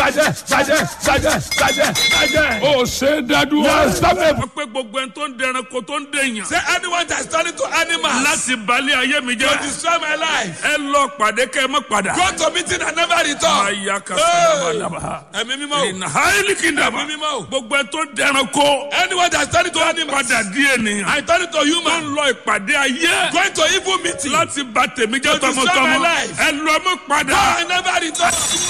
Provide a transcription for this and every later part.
ó ṣe dádúró. Stop it. pé gbogbo ẹni tó ń dẹranko tó ń dèèyàn. Say anyone that's turning to animals láti balẹ̀ ayé mi to jẹ́. destroy my life. ẹ lọ pàdé kẹ́ ẹ má padà. Go to meeting and never return. àyà kàfàdàbàdàbà. Ẹ̀mí mímọ́ o. ìnà háìlì kìndàbà. Ẹ̀mí mímọ́ o. gbogbo ẹni tó ń dẹranko. Anyone that's turning to animals. padà di ènìyàn. I turn to tó human. ń lọ ìpàdé ayé. Going to evil meeting. láti bà tèmi jẹ́ To destroy tọmọtọmọ. my life. ẹ lọ má padà. I never return.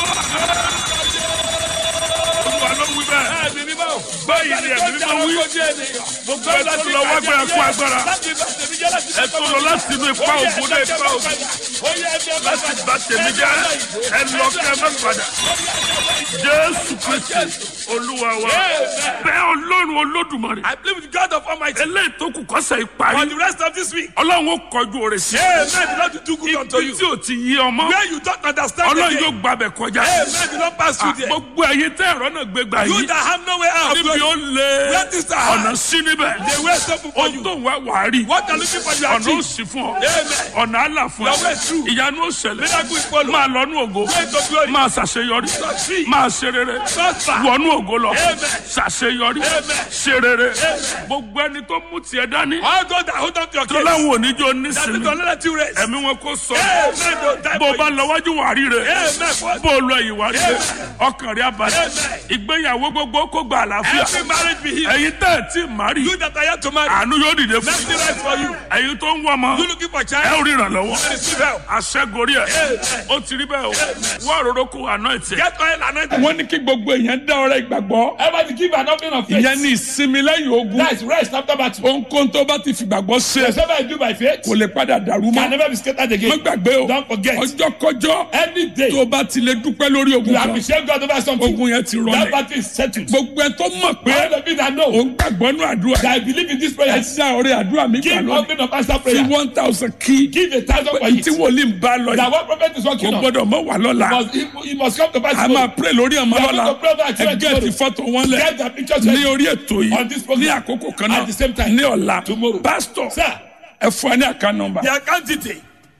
olúwa ló wí bẹ́ẹ̀. Ẹ̀mí mímọ́ o. báyìí ni ẹ̀mí mímọ́ wí. gbogbo ẹ tó lọ wá gbé ẹkú agbára. ẹ tó lọ láti inú ipa ògùn dé ipa ògùn. láti bà tèmi jẹ́ ẹ lọ kẹ́ ẹ má padà. jésù kristi olúwa wa. bẹ́ẹ̀ ọlọ́run olódùmarè. I believe with God of Almighty. eléyìí tó kù kọ́sẹ̀ For ìparí. the rest of this week. ọlọ́run ó kọjú òrè sí. Amen. The Lord will do good unto ibi you. tí ò ti yí ọmọ. Where you don't understand ọlọ́run again. yóò gbàbẹ̀ kọjá. Amen. The Lord pass through there. gbogbo ẹ̀yin tẹ́ ẹ̀rọ náà gbégbá You yìí. that have no way out. níbi ó lé Where is the heart? ọ̀nà sí níbẹ̀. The way is open for ohun you. tó ń wá wàá rí. What are looking for you ọ̀nà ó achieve. sì fún ọ. Amen. ọ̀nà àlà fún Your way is ẹ. true. ìyanu ó ṣẹlẹ̀. Miracle is follow. máa lọ́nú ògo. Way to glory. máa ṣàṣeyọrí. Succeed. máa ṣe rere. Prosper. wọnú ògo lọ. Amen. ṣàṣeyọrí. Amen. ṣe rere. Amen. gbogbo ẹni tó mú tiẹ̀ dání. All those that hold on to your tó case. láwọn oníjó That nísìnyí. is don't let you rest. ẹ̀mí wọn kò sọ. Amen. Don't die bó o for bá you. lọ wájú wà rí rẹ. Amen. bó o lọ ìwà rí rẹ. ọkàn rẹ abalẹ̀. Amen. ìgbéyàwó gbogbo kó gba àlàáfíà. Every marriage be healed. ẹ̀yin tẹ́ ẹ̀ tí ì má rí. You that are yet to marry. àánú yóò dìde fún Let me rest for you. ẹ̀yin tó ń wọ ọmọ. You looking for ẹ child. ò rí ìrànlọ́wọ́. Receive help. aṣẹ́gorí ẹ̀. Amen. ó ti rí bẹ́ẹ̀ o. wọ́n àròrò kó àná ẹ̀tẹ̀. Get oil and anointing. wọ́n ní kí gbogbo èèyàn dá ọrẹ ìgbàgbọ́. Everybody give an offering of faith. ìyẹn ní ìsinmi lẹ́yìn ogun. That is rest after battle. ohunkóhun tó bá ti fìgbàgbọ́ ṣe. Whatever you do by faith kò lè padà dàrú can mọ́. never be scattered má again. gbàgbé o. Don't forget. ọjọ́ kọjọ́. Any day tó o bá ti lè dúpẹ́ lórí ogun you kan. appreciate God over something. ogun yẹn ti That rọlẹ̀. battle is settled. gbogbo ẹ tó mọ̀ pé All of you that know òun gbàgbọ́ nù àdúrà. that I believe in this prayer. ẹ dá ọrẹ àdúrà mi gbà Give lónìí. offering of answer fi prayer. 1,000 kí. Give 1,000 for tí it. wòlíì ń bá lọ That yìí. one prophet is kò working on. gbọ́dọ̀ mọ́ wà lọ́la. He must come to pass. a máa pray lórí ọmọ We are lọ́la. going to pray about ẹ gẹ́ẹ̀tì fọ́tò wọn lẹ̀. Get the pictures ní ready. orí ètò On this yìí. program. ní àkókò kan At the same náà. time. ní ọ̀la. Tomorrow. pásítọ̀ Sir, ẹ fún ẹ ní àká nọ́mbà. the account detail.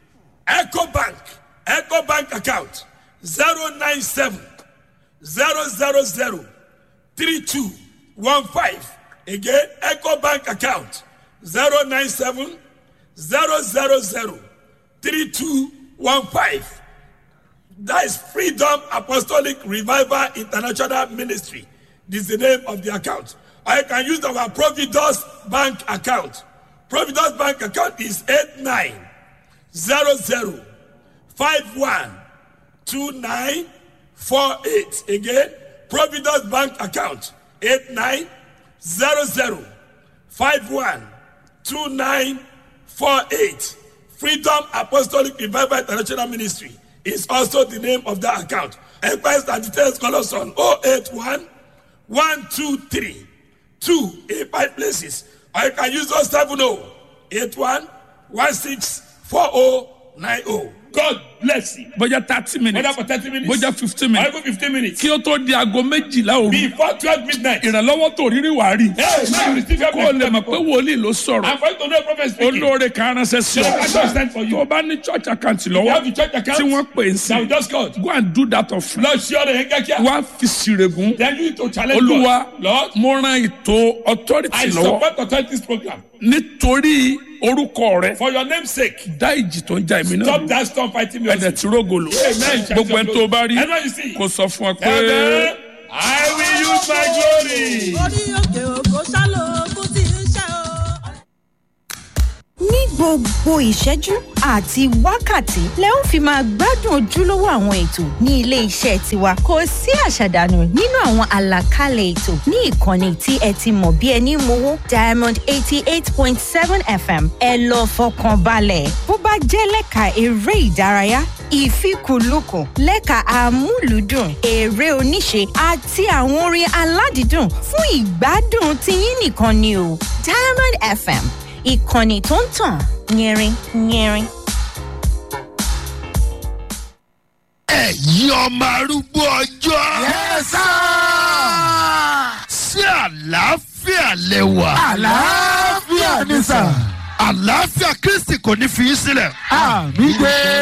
Echo Bank account 097 000 3215. Again, Echo Bank account 097 000 3215. That is Freedom Apostolic Revival International Ministry. This is the name of the account. Or you can use our Providence Bank account. Providence Bank account is 8900512948. Again, Providence Bank account 8900512948. Freedom Apostolic Revival International Ministry is also the name of that account. Enquiries and details call us on 081 123 285 places. Or you can use 070 81 164090. God bless you. bójá 30 Whether minutes. for 30 minutes bójá 15 or minutes. even 15 minutes. kí ó tó di aago méjìlá òru. Before 12 midnight. ìrànlọ́wọ́ tó rírí wà rí. Hey, now you receive your kó o lè mọ̀ pé wòlíì ló sọ̀rọ̀. I'm going to know a prophet speaking. olóore kan ránṣẹ́ sí Yes, I ọ. understand for you. tó o bá ní church account You lọ́wọ́. have the church account. tí wọ́n pè é sí. Now we just called. go and do that of Lord, sure they get here. wá fi sírègùn. Then you need to challenge olúwa God. Lord, mo ran ètò authority I lọ́wọ́. support authorities program. nítorí orúkọ rẹ. For your name's sake, dá ìjì tó ń ja èmi náà. stop that storm fighting me. ẹ̀dẹ̀ tí rógolo. Amen. gbogbo ẹni tó o bá rí. Everyone you see. kò sọ fún ọ pé. Amen. I will use my glory. orí òkè òkò ṣálò ogun tí ń ṣe o. ní gbogbo ìṣẹ́jú àti wákàtí lẹ ó fi máa gbádùn ojúlówó àwọn ètò ní ilé iṣẹ́ tiwa kò sí àṣàdànù nínú àwọn àlàkalẹ̀ ètò ní ìkànnì tí ẹ ti mọ̀ bí ẹni mowó Diamond 88.7 FM ẹ lọ fọkàn balẹ̀ bó bá jẹ́ lẹ́ka eré ìdárayá ìfikùnlukùn lẹ́ka amúlùúdùn eré oníṣe àti àwọn orin aládìídùn fún ìgbádùn tiyín nìkan ni o Diamond FM ìkànnì tó ń tàn yẹrin yẹrin. ẹ̀yin ọmọ arúgbó ọjọ́. Yes, sí àlàáfíà lẹ́wà. àlàáfíà ni sà. àlàáfíà Kristi kò ní fi í sílẹ̀. Àmín.